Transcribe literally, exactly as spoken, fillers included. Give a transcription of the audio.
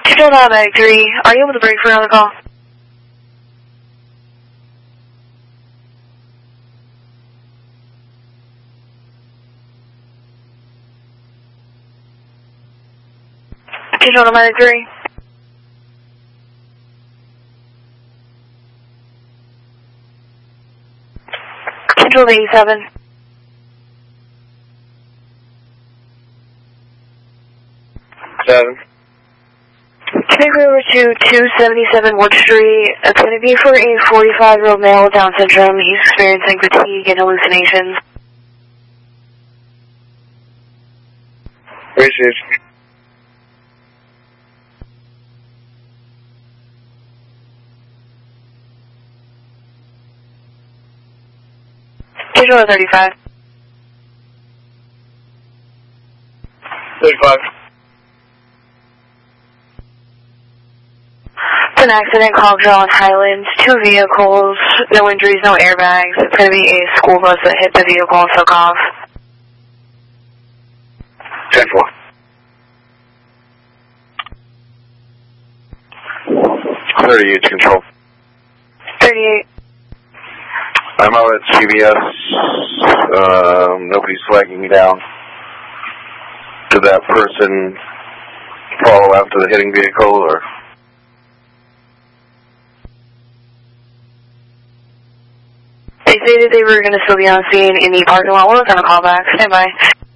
Control Automatic three, are you able to break for another call? Control Automatic three. Control eighty-seven. Seven. Connect over to two seventy-seven Wood Street. It's going to be for a forty-five-year-old male with Down syndrome. He's experiencing fatigue and hallucinations. Appreciate you. Control thirty-five. thirty-five. It's an accident called John Highlands. Two vehicles, no injuries, no airbags. It's going to be a school bus that hit the vehicle and took off. ten four. thirty-eight to control. thirty-eight. I'm out at C B S. Um, nobody's flagging me down. Did that person follow after the hitting vehicle, or? They stated they were going to still be on scene in the parking lot. We're going to call back. Stand by.